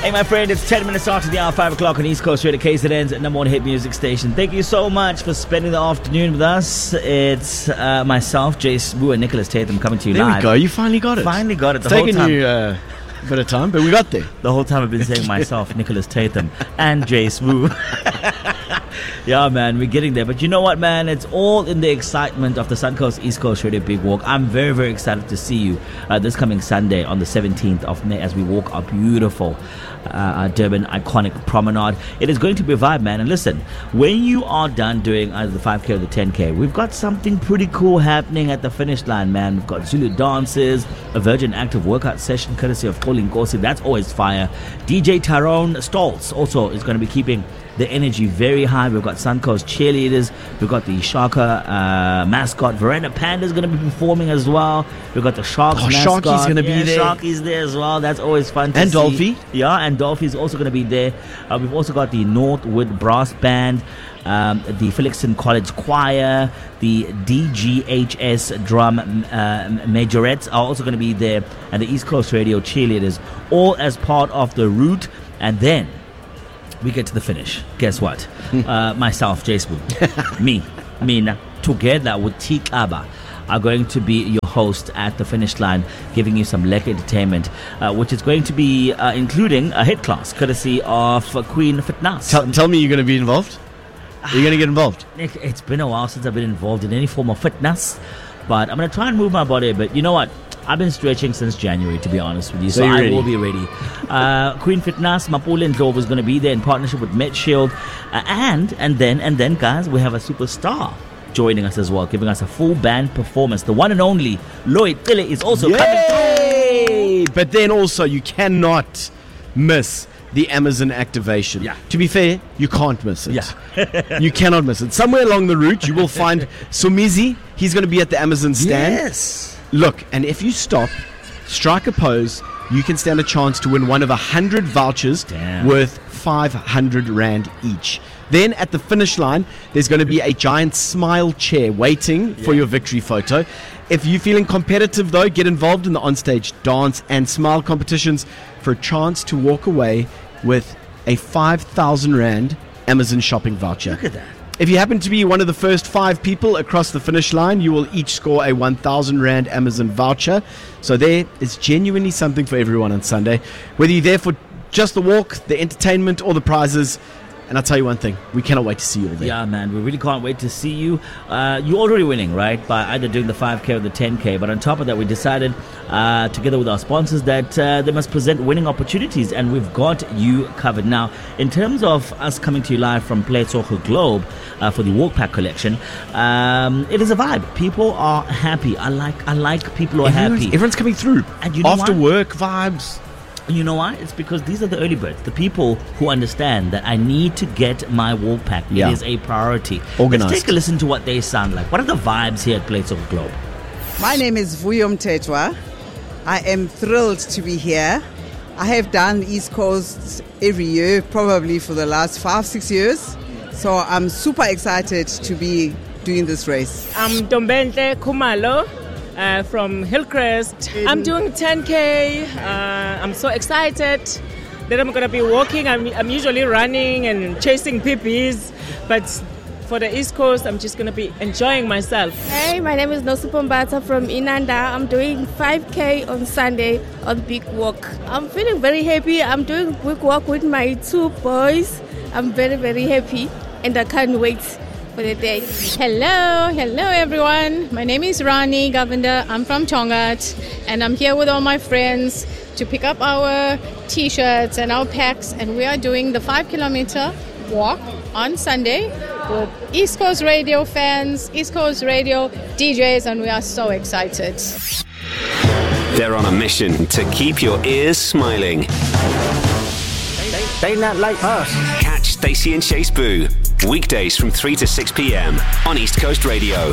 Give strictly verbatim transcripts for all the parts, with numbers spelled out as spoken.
Hey, my friend, it's ten minutes after the hour, five o'clock on East Coast Radio, K Z N's number one hit music station. Thank you so much for spending the afternoon with us. It's uh, myself, Jay Smoo, and Nicholas Tatham coming to you there live. There we go. You finally got it. Finally got it. The it's whole taken time. you uh, a bit of time, but we got there. The whole time I've been saying myself, Nicholas Tatham, and Jay Smoo. Yeah, man, we're getting there. But you know what, man? It's all in the excitement of the Suncoast East Coast Radio Big Walk. I'm very, very excited to see you uh, this coming Sunday on the seventeenth of May as we walk our beautiful uh, Durban iconic promenade. It is going to be a vibe, man. And listen, when you are done doing either the five K or the ten K, we've got something pretty cool happening at the finish line, man. We've got Zulu dances, a Virgin Active workout session courtesy of Colin Nkosi. That's always fire. D J Tyrone Stoltz also is going to be keeping the energy very high. We've got Suncoast cheerleaders. We've got the Shaka uh, mascot. Verena Panda is going to be performing as well. We've got the Sharks oh, mascot. Sharky's going to yeah, be there. Sharky's there as well. That's always fun to and see. And Dolphy. Yeah, and Dolphy is also going to be there. Uh, we've also got the Northwood Brass Band, um, the Felixton College Choir, the D G H S Drum uh, Majorettes are also going to be there, and the East Coast Radio cheerleaders, all as part of the route. And then we get to the finish. Guess what? uh, myself, Jay Smoo, me, Mina, together with T Kaba, are going to be your host at the finish line, giving you some lekker entertainment, uh, which is going to be uh, including a hit class courtesy of uh, Queen Fitness. Tell, tell me you're going to be involved? Are you going to get involved? Nick, it's been a while since I've been involved in any form of fitness, but I'm going to try and move my body a bit. You know what? I've been stretching since January, to be honest with you, so, so I ready. will be ready. Uh, Queen Fitness, Mapule Ndlovu is going to be there in partnership with MedShield, uh, and and then and then, guys, we have a superstar joining us as well, giving us a full band performance. The one and only Lloyd Tille is also Yay! coming through. But then also, you cannot miss the Amazon activation. Yeah. To be fair, you can't miss it. Yeah. You cannot miss it. Somewhere along the route, you will find Somizi. He's going to be at the Amazon stand. Yes. Look, and if you stop, strike a pose, you can stand a chance to win one of a hundred vouchers Damn. worth five hundred rand each. Then at the finish line, there's going to be a giant smile chair waiting yeah. for your victory photo. If you're feeling competitive, though, get involved in the onstage dance and smile competitions for a chance to walk away with a five thousand rand Amazon shopping voucher. Look at that. If you happen to be one of the first five people across the finish line, you will each score a one thousand rand Amazon voucher. So there is genuinely something for everyone on Sunday. Whether you're there for just the walk, the entertainment, or the prizes. And I'll tell you one thing, we cannot wait to see you all there. Yeah, man, we really can't wait to see you. Uh, you're already winning, right, by either doing the five K or the ten K. But on top of that, we decided, uh, together with our sponsors, that uh, they must present winning opportunities, and we've got you covered. Now, in terms of us coming to you live from Play Soccer Globe uh, for the Walk Pack collection, um, it is a vibe. People are happy. I like I like people who are everyone's, happy. Everyone's coming through. And you know After what? work vibes. And you know why? It's because these are the early birds, the people who understand that I need to get my walk pack. Yeah. It is a priority. Organized. Let's take a listen to what they sound like. What are the vibes here at Plates of the Globe? My name is Vuyo Mtetwa. I am thrilled to be here. I have done East Coast every year, probably for the last five, six years. So I'm super excited to be doing this race. I'm Dombentle Kumalo. Uh, from Hillcrest. I'm doing ten K. Uh, I'm so excited that I'm going to be walking. I'm, I'm usually running and chasing peepees, but for the East Coast, I'm just going to be enjoying myself. Hey, my name is Nosipho Mbata from Inanda. I'm doing five K on Sunday on Big Walk. I'm feeling very happy. I'm doing Big Walk with my two boys. I'm very, very happy, and I can't wait for the day. Hello, hello everyone. My name is Rani Govender. I'm from Tongat, and I'm here with all my friends to pick up our t-shirts and our packs, and we are doing the five kilometer walk on Sunday with East Coast Radio fans, East Coast Radio D Js, and we are so excited. They're on a mission to keep your ears smiling. They not like us. Catch Stacey and Chase Boo weekdays from three to six p.m. on East Coast Radio.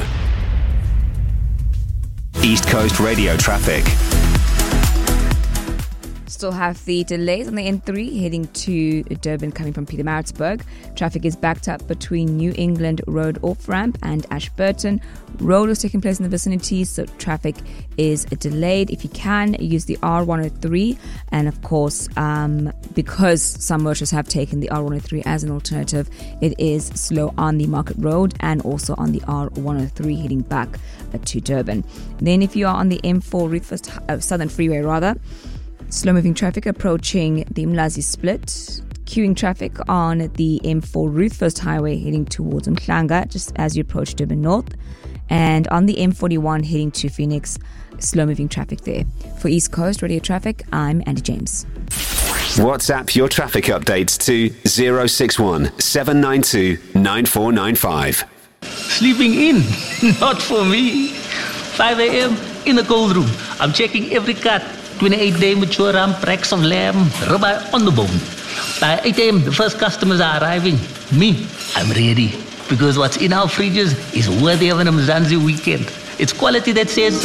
East Coast Radio traffic. still have the delays on the N three heading to Durban coming from Pietermaritzburg. Traffic is backed up between New England Road off-ramp and Ashburton. Road was taking place in the vicinity, so traffic is delayed. If you can, use the R one oh three. And of course, um, because some motorists have taken the R one oh three as an alternative, it is slow on the Market Road and also on the R one oh three heading back uh, to Durban. Then if you are on the M four Roothfest, uh, Southern Freeway rather, slow moving traffic approaching the Mlazi split. Queuing traffic on the M four Roothfest Highway heading towards Mhlanga just as you approach Durban North. And on the M forty-one heading to Phoenix, slow moving traffic there. For East Coast Radio Traffic, I'm Andy James. WhatsApp your traffic updates to zero six one seven nine two nine four nine five. Sleeping in? Not for me. five a.m. in the cold room. I'm checking every cut. twenty-eight day mature ram, racks of lamb, ribeye on the bone. By eight a.m. the first customers are arriving. Me, I'm ready. Because what's in our fridges is worthy of an Mzansi weekend. It's quality that says...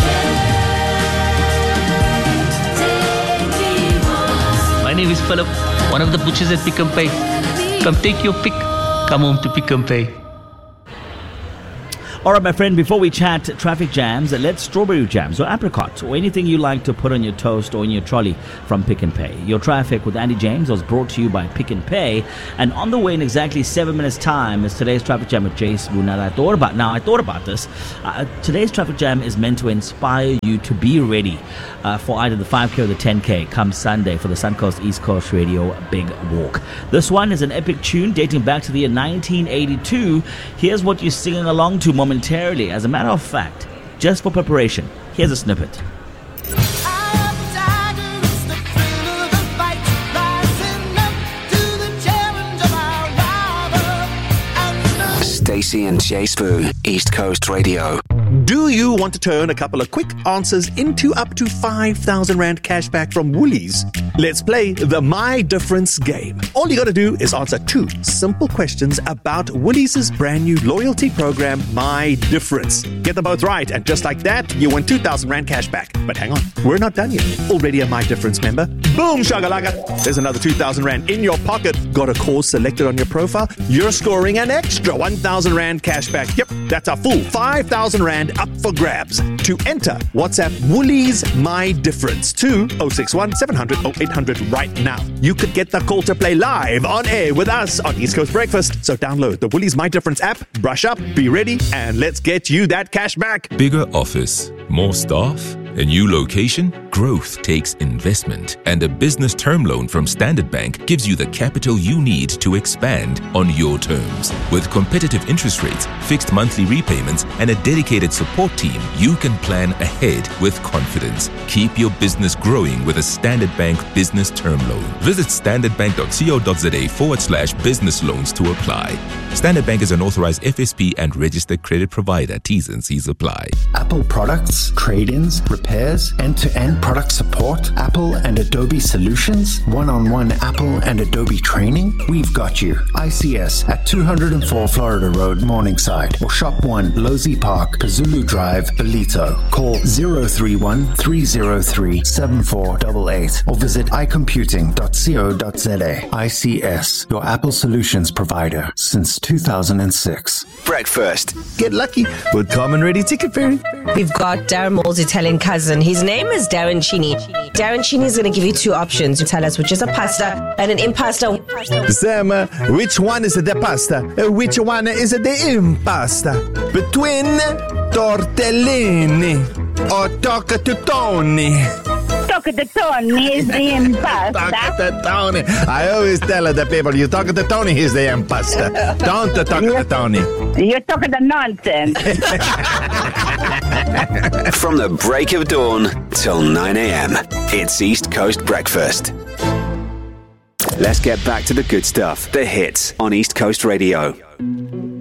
My name is Philip, one of the butchers at Pick n Pay. Come take your pick. Come home to Pick n Pay. All right, my friend, before we chat traffic jams, let's strawberry jams or apricot or anything you like to put on your toast or in your trolley from Pick n Pay. Your traffic with Andy James was brought to you by Pick n Pay. And on the way in exactly seven minutes' time is today's traffic jam with Jace Boone. Now, I thought about, now, I thought about this. Uh, today's traffic jam is meant to inspire you to be ready uh, for either the five K or the ten K come Sunday for the Suncoast East Coast Radio Big Walk. This one is an epic tune dating back to the year nineteen eighty-two. Here's what you're singing along to momentarily. As a matter of fact, just for preparation, here's a snippet. Stacey and Jay Spoo, East Coast Radio. Do you want to turn a couple of quick answers into up to five thousand Rand cashback from Woolies? Let's play the My Difference game. All you got to do is answer two simple questions about Woolies' brand new loyalty program, My Difference. Get them both right, and just like that, you win two thousand Rand cashback. But hang on, we're not done yet. Already a My Difference member? Boom, shagalaka! There's another two thousand Rand in your pocket. Got a cause selected on your profile? You're scoring an extra one thousand Rand cashback. Yep, that's a full five thousand Rand up for grabs. To enter, WhatsApp Woolies My Difference to oh six one seven hundred oh eight hundred right now. You could get the call to play live on air with us on East Coast Breakfast. So download the Woolies My Difference app, brush up, be ready, and let's get you that cash back. Bigger office, more staff, a new location. Growth takes investment, and a business term loan from Standard Bank gives you the capital you need to expand on your terms. With competitive interest rates, fixed monthly repayments, and a dedicated support team, you can plan ahead with confidence. Keep your business growing with a Standard Bank business term loan. Visit standardbank.co.za forward slash business loans to apply. Standard Bank is an authorized F S P and registered credit provider. T's and C's apply. Apple products, trade-ins, repairs, end-to-end product support, Apple and Adobe solutions, one-on-one Apple and Adobe training. We've got you. I C S at two oh four Florida Road, Morningside, or Shop one, Losey Park, Pazulu Drive, Belito. Call zero three one three zero three seven four eight eight or visit i computing dot co dot za. I C S, your Apple solutions provider since two thousand six. Breakfast. Get lucky with Common Ready Ticket Fairy. We've got Darren Moore's Italian cousin. His name is Darren Chini. Darren Chini is going to give you two options to tell us which is a pasta and an impasta. Sam, uh, which one is the pasta? Uh, which one is the impasta? Between tortellini or toccatutoni? Toccatutoni is the impasta. Toccatutoni. I always tell the people, you toccatutoni is the impasta. Don't the toccatutoni. You're talking the nonsense. From the break of dawn till nine a.m. It's East Coast Breakfast. Let's get back to the good stuff. The hits on East Coast Radio.